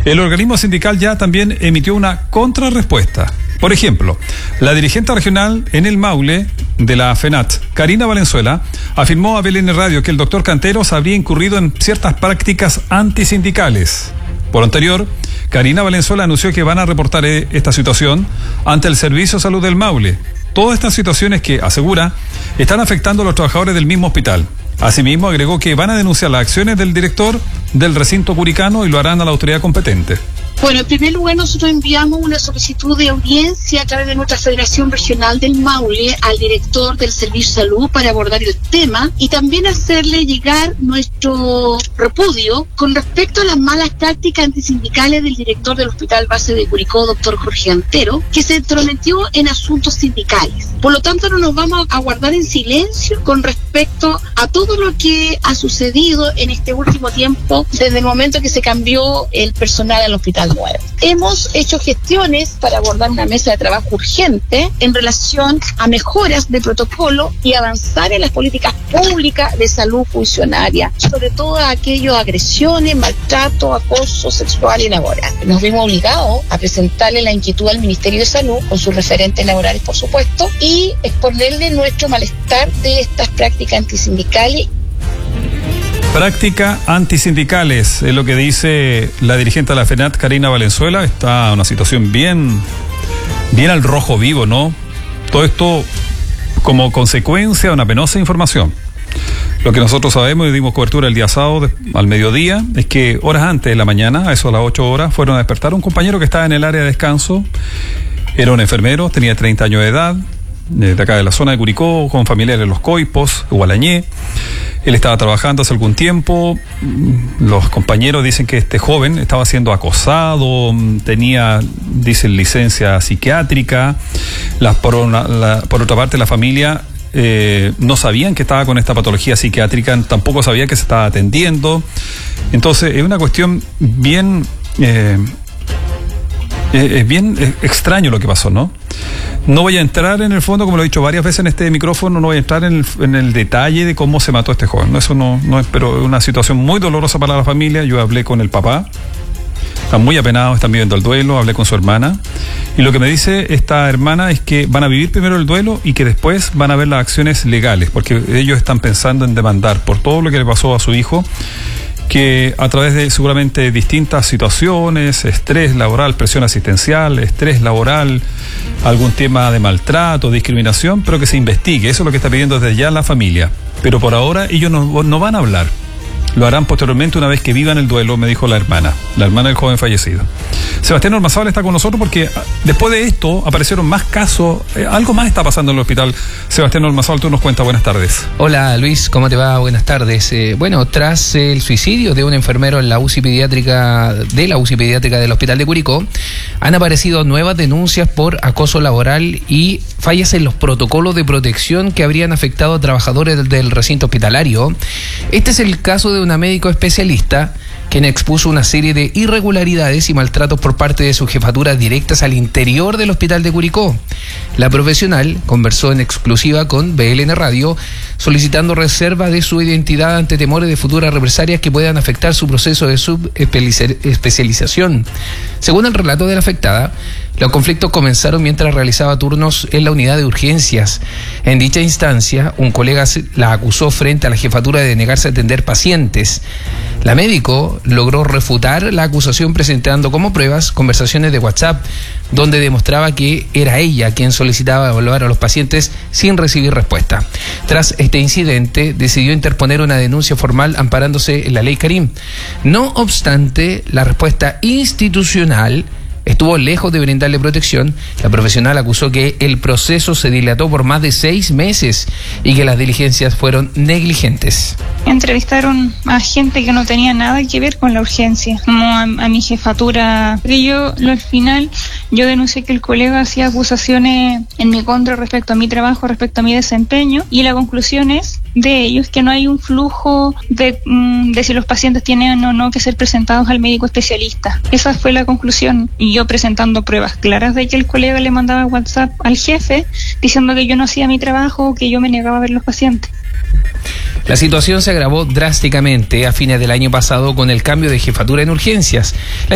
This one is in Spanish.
El organismo sindical ya también emitió una contrarrespuesta. Por ejemplo, la dirigente regional en el Maule de la FENAT, Karina Valenzuela, afirmó a BLN Radio que el doctor Canteros habría incurrido en ciertas prácticas antisindicales. Por anterior, Karina Valenzuela anunció que van a reportar esta situación ante el Servicio de Salud del Maule. Todas estas situaciones que, asegura, están afectando a los trabajadores del mismo hospital. Asimismo, agregó que van a denunciar las acciones del director del recinto curicano y lo harán a la autoridad competente. Bueno, en primer lugar, nosotros enviamos una solicitud de audiencia a través de nuestra Federación Regional del Maule al director del Servicio de Salud para abordar el tema y también hacerle llegar nuestro repudio con respecto a las malas prácticas antisindicales del director del Hospital Base de Curicó, doctor Jorge Antero, que se entrometió en asuntos sindicales. Por lo tanto, no nos vamos a guardar en silencio con respecto a todo lo que ha sucedido en este último tiempo desde el momento que se cambió el personal al hospital. Hemos hecho gestiones para abordar una mesa de trabajo urgente en relación a mejoras de protocolo y avanzar en las políticas públicas de salud funcionaria, sobre todo a aquellas agresiones, maltrato, acoso sexual y laboral. Nos vimos obligados a presentarle la inquietud al Ministerio de Salud, con sus referentes laborales por supuesto, y exponerle nuestro malestar de estas prácticas antisindicales. Práctica antisindicales, es lo que dice la dirigente de la FENAT, Karina Valenzuela. Está una situación bien al rojo vivo, ¿no? Todo esto como consecuencia de una penosa información. Lo que nosotros sabemos y dimos cobertura el día sábado al mediodía es que horas antes de la mañana, a eso a las 8 horas, fueron a despertar a un compañero que estaba en el área de descanso. Era un enfermero, tenía 30 años de edad, de acá de la zona de Curicó, con familiares en Los Coipos, Gualañé. Él estaba trabajando hace algún tiempo. Los compañeros dicen que este joven estaba siendo acosado, tenía, dicen, licencia psiquiátrica. Por otra parte, la familia no sabían que estaba con esta patología psiquiátrica, tampoco sabía que se estaba atendiendo. Entonces, es una cuestión bien extraño lo que pasó, ¿no? No voy a entrar en el fondo, como lo he dicho varias veces en este micrófono, no voy a entrar en el detalle de cómo se mató este joven. Eso no es, pero es una situación muy dolorosa para la familia. Yo hablé con el papá, están muy apenados, están viviendo el duelo, hablé con su hermana, y lo que me dice esta hermana es que van a vivir primero el duelo y que después van a ver las acciones legales, porque ellos están pensando en demandar por todo lo que le pasó a su hijo, que a través de seguramente distintas situaciones, estrés laboral, presión asistencial, estrés laboral, algún tema de maltrato, discriminación, pero que se investigue. Eso es lo que está pidiendo desde ya la familia. Pero por ahora ellos no van a hablar. Lo harán posteriormente una vez que vivan el duelo, me dijo la hermana del joven fallecido. Sebastián Ormazábal está con nosotros porque después de esto aparecieron más casos, algo más está pasando en el hospital. Sebastián Ormazábal, tú nos cuentas, buenas tardes. Hola Luis, ¿cómo te va? Buenas tardes. Tras el suicidio de un enfermero en la UCI pediátrica del Hospital de Curicó, han aparecido nuevas denuncias por acoso laboral y fallas en los protocolos de protección que habrían afectado a trabajadores del recinto hospitalario. Este es el caso de una médico especialista quien expuso una serie de irregularidades y maltratos por parte de sus jefaturas directas al interior del hospital de Curicó. La profesional conversó en exclusiva con BLN Radio solicitando reserva de su identidad ante temores de futuras represalias que puedan afectar su proceso de subespecialización. Según el relato de la afectada, los conflictos comenzaron mientras realizaba turnos en la unidad de urgencias. En dicha instancia, un colega la acusó frente a la jefatura de negarse a atender pacientes. La médico logró refutar la acusación presentando como pruebas conversaciones de WhatsApp, donde demostraba que era ella quien solicitaba evaluar a los pacientes sin recibir respuesta. Tras este incidente, decidió interponer una denuncia formal amparándose en la ley Karim. No obstante, la respuesta institucional estuvo lejos de brindarle protección. La profesional acusó que el proceso se dilató por más de 6 meses y que las diligencias fueron negligentes. Entrevistaron a gente que no tenía nada que ver con la urgencia, como a mi jefatura. Al final yo denuncié que el colega hacía acusaciones en mi contra respecto a mi trabajo, respecto a mi desempeño, y la conclusión es de ellos que no hay un flujo de si los pacientes tienen o no que ser presentados al médico especialista. Esa fue la conclusión. Y yo presentando pruebas claras de que el colega le mandaba WhatsApp al jefe diciendo que yo no hacía mi trabajo, que yo me negaba a ver los pacientes. La situación se agravó drásticamente a fines del año pasado con el cambio de jefatura en urgencias.